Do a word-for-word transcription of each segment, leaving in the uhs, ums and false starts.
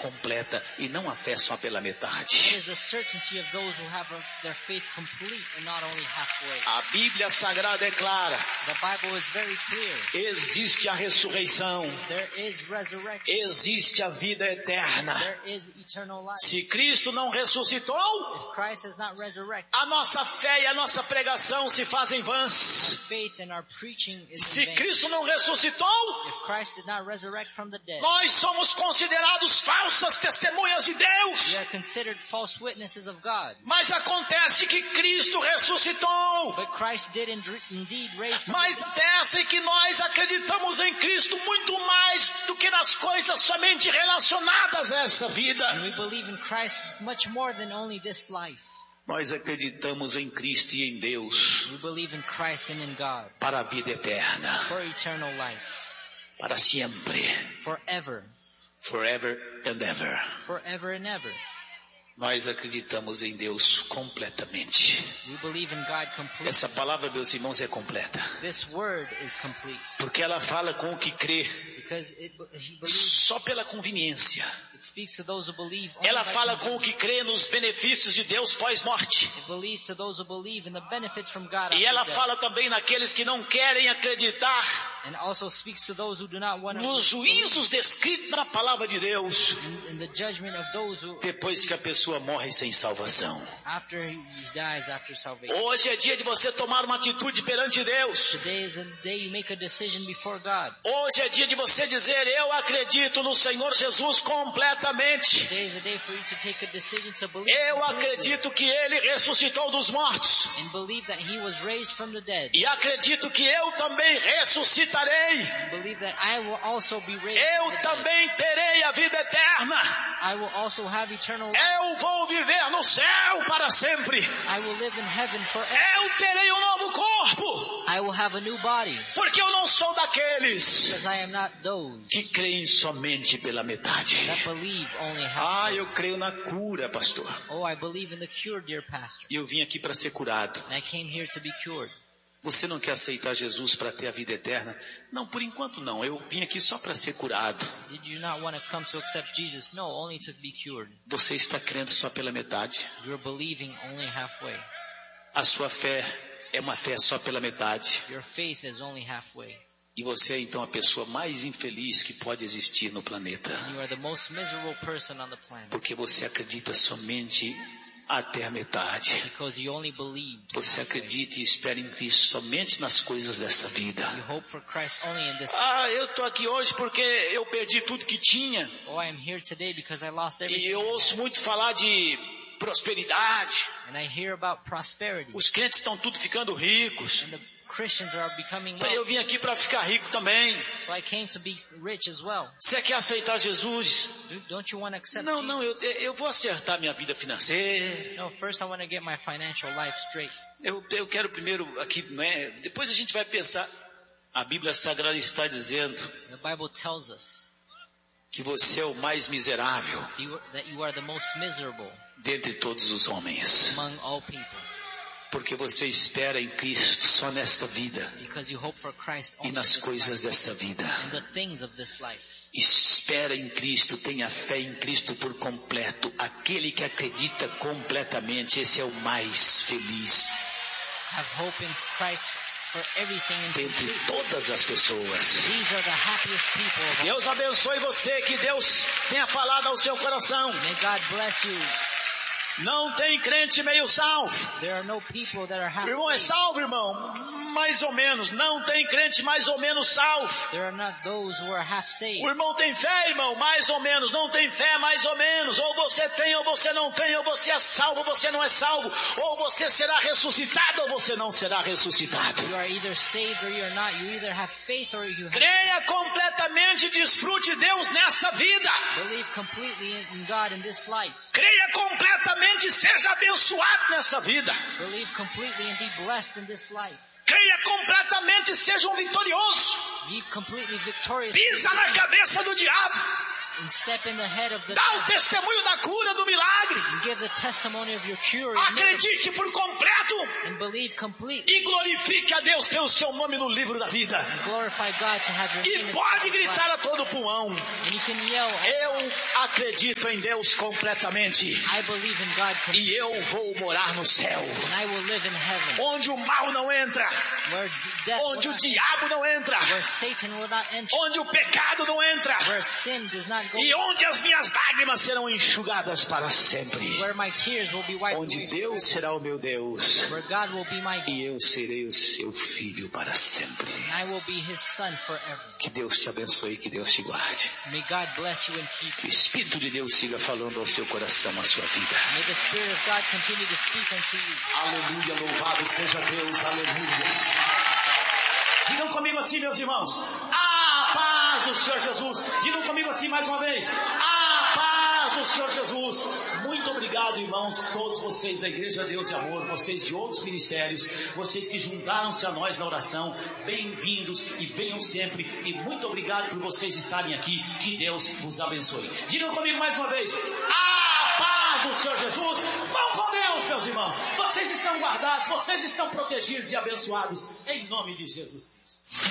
completa e não a fé só pela metade. It is a certainty of those who have their faith complete and not only halfway. A Bíblia Sagrada é clara. The Bible is very clear. Existe a ressurreição. There is resurrection. Existe a vida eterna. There is eternal life. Se Cristo não ressuscitou, If Christ has not resurrected, a nossa fé e a nossa pregação se fazem vãs. faith and our preaching is in Se vain. Cristo não ressuscitou, If Christ did not resurrect from the dead, nós somos considerados falsas testemunhas de Deus. we are considered false witnesses of God. Mas acontece que Cristo ressuscitou. But Christ did ind- indeed raise from Mas the dead. acontece que nós acreditamos em Cristo muito mais do que nas coisas somente relacionadas a essa vida. And we believe in Christ much more than only this life. Nós acreditamos em Cristo e em Deus We believe in Christ and in God para a vida eterna, for eternal life, para sempre, forever, forever and ever. forever and ever. Nós acreditamos em Deus completamente. We believe in God completely. Essa palavra, meus irmãos, é completa, This word is complete porque ela fala com o que crê, because it, he believes, só pela conveniência. it speaks to those who believe. Only Ela by fala com o que crê nos benefícios de Deus pós-morte. It believes to those who believe in the benefits from God E after ela death. fala também naqueles que não querem acreditar And also speaks to those who do not want to nos juízos descritos na palavra de Deus, in, in the judgment of those who, depois que a pessoa morre sem salvação. after he dies after salvation. Hoje é dia de você tomar uma atitude perante Deus. Today is a day you make a decision before God. Hoje é dia de você dizer: eu acredito no Senhor Jesus completamente. Today is a day for you to take a decision to believe Eu completely acredito que Ele ressuscitou dos mortos. and believe that he was raised from the dead. E acredito que eu também ressuscitarei. And believe that I will also be raised Eu from the dead. também terei a vida eterna. I will also have eternal life. Eu vou viver no céu para sempre. I will live in heaven forever. Eu terei um novo corpo. I will have a new body Porque eu não sou daqueles because I am not those que creem somente pela metade. that believe only half. Ah, eu creio na cura, pastor. Oh, I believe in the cure, dear pastor. E eu vim aqui para ser curado. And I came here to be cured. Você não quer aceitar Jesus para ter a vida eterna? Não, por enquanto não. Eu vim aqui só para ser curado. Did you not want to come to accept Jesus? No, only to be cured. Você está crendo só pela metade. You're believing only halfway. A sua fé é uma fé só pela metade. Your faith is only halfway. E você é então a pessoa mais infeliz que pode existir no planeta. You are the most miserable person on the planet Porque você acredita somente até a metade. because you only believed. Você acredita e espera em Cristo somente nas coisas dessa vida. You hope for Christ only in this. Ah, eu estou aqui hoje porque eu perdi tudo que tinha. Oh, I am here today because I lost E everything. eu ouço muito falar de prosperidade. And I hear about prosperity. Os crentes estão tudo ficando ricos. And the Christians are becoming Eu wealthy. vim aqui para ficar rico também. So I came to be rich as well. Você quer aceitar Jesus? Do- Don't you want to accept Não, Jesus? não, eu, eu vou acertar minha vida financeira. No, first I want to get my financial life straight. Eu, eu quero primeiro aqui, né? Depois a gente vai pensar. A Bíblia Sagrada está dizendo The Bible tells us que você é o mais miserável you, that you are the most miserable dentre todos os homens. among all people Porque você espera em Cristo só nesta vida because you hope for Christ e only in nas this coisas life dessa vida. and the things of this life. Espera em Cristo, tenha fé em Cristo por completo. Aquele que acredita completamente, esse é o mais feliz Have hope in Christ for everything and dentre complete. todas as pessoas. These are the happiest people of all. Deus abençoe você, que Deus tenha falado ao seu coração. May God bless you. Não tem crente meio salvo. There are no people that are half O irmão é saved. salvo, irmão? Mais ou menos. Não tem crente mais ou menos salvo. There are not those who are half saved. O irmão tem fé, irmão? Mais ou menos. Não tem fé, mais ou menos. Ou você tem, ou você não tem. Ou você é salvo, ou você não é salvo. Ou você será ressuscitado, ou você não será ressuscitado. You are either saved or you are not. You either have faith or you have Creia completamente, desfrute Deus nessa vida. believe completely in in God in this life. Creia completamente, seja abençoado nessa vida. Believe completely and be blessed in this life. Creia completamente, seja um vitorioso. Be completely victorious. Pisa na cabeça do diabo. And step in the head of the Dá o testemunho da cura, do milagre. and give the testimony of your cure Acredite por completo and believe completely. e glorifique a Deus pelo seu nome no livro da vida. And glorify God to have your E name in pode the life. gritar a todo pulmão: And you can yell, eu acredito em Deus completamente I believe in God completely, e eu vou morar no céu, and I will live in heaven, onde o mal não entra, where death will onde o not, diabo não entra, where Satan will not enter, onde o pecado não entra, where sin does not go, e onde as minhas lágrimas serão enxugadas para sempre, where my tears will be wiped onde away, Deus será o meu Deus where God will be my God, e eu serei o seu filho para sempre. and I will be his son forever. Que Deus te abençoe e que Deus te guarde. May God bless you and keep Que you. o Espírito de Deus siga falando ao seu coração, à sua vida. May the Spirit of God continue to speak unto you. Aleluia, louvado seja Deus, aleluia. Digam comigo assim, meus irmãos: a paz do Senhor Jesus. Digam comigo assim mais uma vez: a paz do Senhor Jesus. Muito obrigado, irmãos, todos vocês da Igreja Deus e Amor, vocês de outros ministérios, vocês que juntaram-se a nós na oração. Bem-vindos e venham sempre. E muito obrigado por vocês estarem aqui. Que Deus vos abençoe. Digam comigo mais uma vez: a paz do Senhor Jesus. Vão com Deus, meus irmãos. Vocês estão guardados, vocês estão protegidos e abençoados em nome de Jesus Cristo.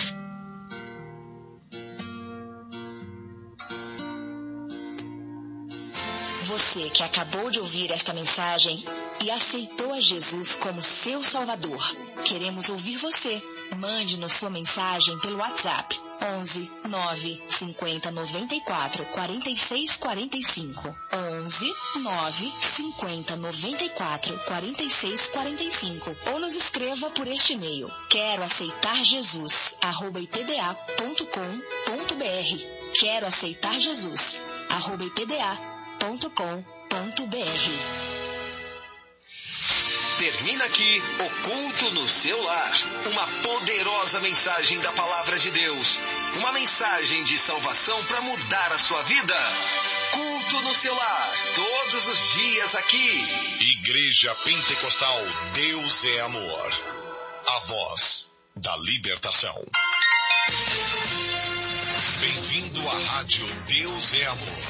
Você que acabou de ouvir esta mensagem e aceitou a Jesus como seu Salvador, queremos ouvir você. Mande-nos sua mensagem pelo WhatsApp onze, nove, cinquenta, noventa e quatro, quarenta e seis, quarenta e cinco. onze, nove, cinquenta, noventa e quatro, quarenta e seis, quarenta e cinco. Ou nos escreva por este e-mail: quero aceitar Jesus, arroba ipda ponto com ponto br. Quero aceitar Jesus, arroba ipda ponto com ponto br. Termina aqui o Culto no Seu Lar, uma poderosa mensagem da Palavra de Deus, uma mensagem de salvação para mudar a sua vida. Culto no Seu Lar, todos os dias aqui. Igreja Pentecostal Deus é Amor, a voz da libertação. Bem-vindo à Rádio Deus é Amor.